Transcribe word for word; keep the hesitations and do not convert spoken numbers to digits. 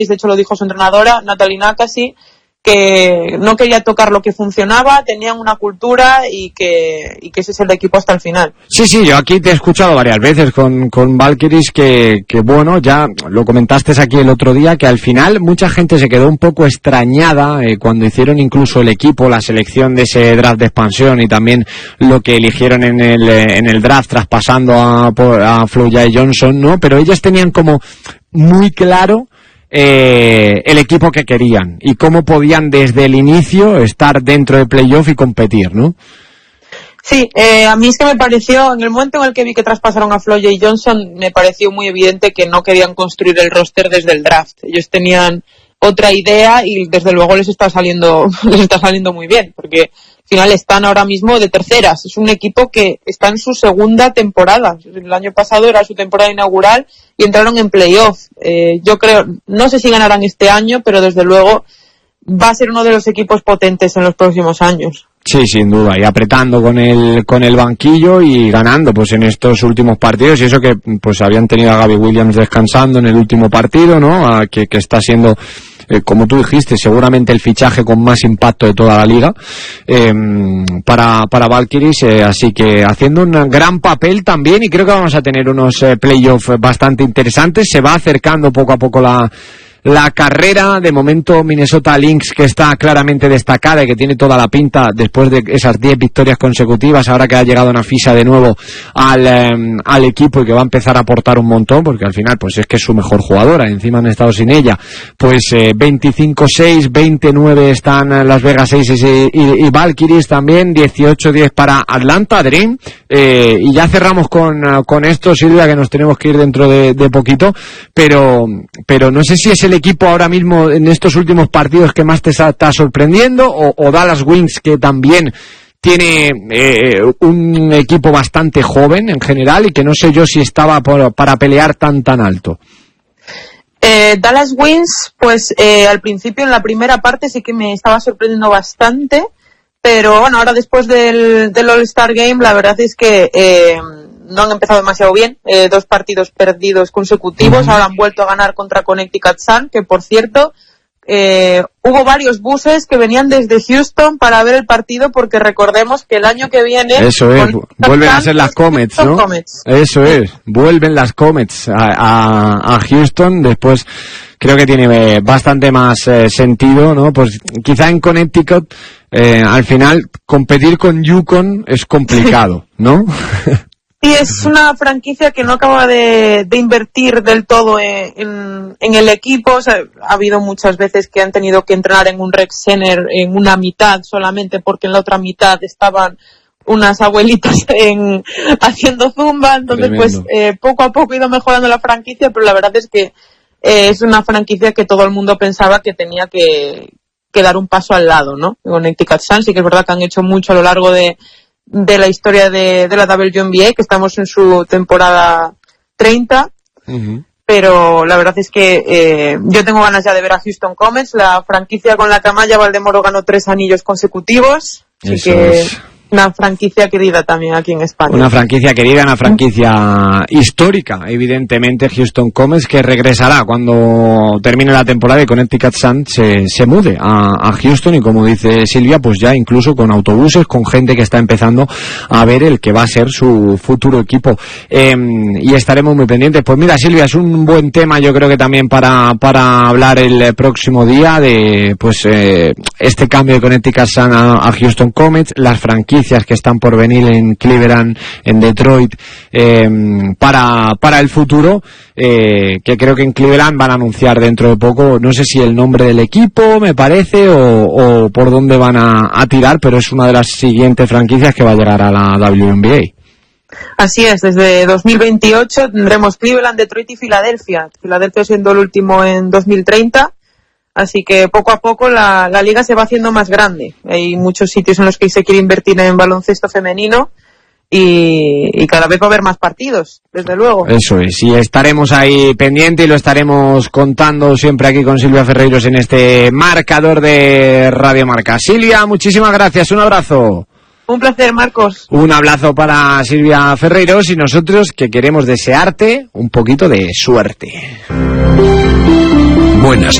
de hecho lo dijo su entrenadora, Natalie Nakasi, que no quería tocar lo que funcionaba, tenían una cultura y que, y que ese es el equipo hasta el final. Sí, sí, yo aquí te he escuchado varias veces con, con Valkyries que, que bueno, ya lo comentaste aquí el otro día, que al final mucha gente se quedó un poco extrañada eh, cuando hicieron incluso el equipo, la selección de ese draft de expansión y también lo que eligieron en el, en el draft traspasando a, a Flo Jae Johnson, ¿no? Pero ellas tenían como muy claro Eh, el equipo que querían y cómo podían desde el inicio estar dentro de playoff y competir, ¿no? Sí, eh, a mí es que me pareció, en el momento en el que vi que traspasaron a Flo Jae Johnson, me pareció muy evidente que no querían construir el roster desde el draft. Ellos tenían otra idea y desde luego les está saliendo, les está saliendo muy bien, porque al final están ahora mismo de terceras. Es un equipo que está en su segunda temporada. El año pasado era su temporada inaugural y entraron en playoff. Eh, yo creo, no sé si ganarán este año, pero desde luego va a ser uno de los equipos potentes en los próximos años. Sí, sin duda, y apretando con el con el banquillo y ganando pues en estos últimos partidos, y eso que pues habían tenido a Gabby Williams descansando en el último partido, ¿no? A, que, que está siendo, eh, como tú dijiste, seguramente el fichaje con más impacto de toda la liga eh, para, para Valkyries, eh, así que haciendo un gran papel también, y creo que vamos a tener unos eh, playoffs bastante interesantes. Se va acercando poco a poco la La carrera. De momento Minnesota Lynx, que está claramente destacada y que tiene toda la pinta después de esas diez victorias consecutivas, ahora que ha llegado Nafisa de nuevo al, eh, al equipo y que va a empezar a aportar un montón, porque al final pues es que es su mejor jugadora, encima han estado sin ella, pues eh, veinticinco seis, veintinueve están Las Vegas Aces y, y, y Valkyries también, dieciocho diez para Atlanta Dream, eh, y ya cerramos con, con esto, Silvia, que nos tenemos que ir dentro de, de poquito, pero, pero no sé si es el el equipo ahora mismo en estos últimos partidos que más te está sorprendiendo, o, o Dallas Wings, que también tiene eh, un equipo bastante joven en general y que no sé yo si estaba por, para pelear tan tan alto. Eh, Dallas Wings, pues eh, al principio en la primera parte sí que me estaba sorprendiendo bastante, pero bueno, ahora después del, del All-Star Game la verdad es que eh, no han empezado demasiado bien, eh, dos partidos perdidos consecutivos, uh-huh. Ahora han vuelto a ganar contra Connecticut Sun, que por cierto, eh, hubo varios buses que venían desde Houston para ver el partido, porque recordemos que el año que viene... Eso es, vuelven a ser las Comets, ¿no? Comets. Eso sí. Es, vuelven las Comets a, a, a Houston, después creo que tiene bastante más eh, sentido, ¿no? Pues quizá en Connecticut, eh, al final, competir con Yukon es complicado, ¿no? Sí, es una franquicia que no acaba de, de invertir del todo en, en, en el equipo. O sea, ha habido muchas veces que han tenido que entrenar en un rec center en una mitad solamente porque en la otra mitad estaban unas abuelitas en, haciendo zumba. Entonces, Tremendo. pues eh, poco a poco ha ido mejorando la franquicia, pero la verdad es que eh, es una franquicia que todo el mundo pensaba que tenía que, que dar un paso al lado, ¿no? Connecticut Sun sí que es verdad que han hecho mucho a lo largo de de la historia de, de la W N B A, que estamos en su temporada treinta, uh-huh. Pero la verdad es que eh, yo tengo ganas ya de ver a Houston Comets, la franquicia con la que Amaya Valdemoro ganó tres anillos consecutivos, así Eso que es. Una franquicia querida también aquí en España. Una franquicia querida, una franquicia histórica, evidentemente, Houston Comets, que regresará cuando termine la temporada y Connecticut Sun se, se mude a, a Houston, y como dice Silvia, pues ya incluso con autobuses, con gente que está empezando a ver el que va a ser su futuro equipo. Eh, y estaremos muy pendientes. Pues mira, Silvia, es un buen tema, yo creo que también para, para hablar el próximo día de pues eh, este cambio de Connecticut Sun a, a Houston Comets, las franquicias que están por venir en Cleveland, en Detroit, eh, para, para el futuro, eh, que creo que en Cleveland van a anunciar dentro de poco, no sé si el nombre del equipo, me parece, o, o por dónde van a, a tirar, pero es una de las siguientes franquicias que va a llegar a la W N B A. Así es, desde dos mil veintiocho tendremos Cleveland, Detroit y Filadelfia. Filadelfia siendo el último en dos mil treinta. Así que poco a poco la, la liga se va haciendo más grande. Hay muchos sitios en los que se quiere invertir en baloncesto femenino y, y cada vez va a haber más partidos, desde luego. Eso es, y estaremos ahí pendientes y lo estaremos contando siempre aquí con Silvia Ferreiros en este marcador de Radio Marca. Silvia, muchísimas gracias, un abrazo. Un placer, Marcos. Un abrazo para Silvia Ferreiros y nosotros que queremos desearte un poquito de suerte. Buenas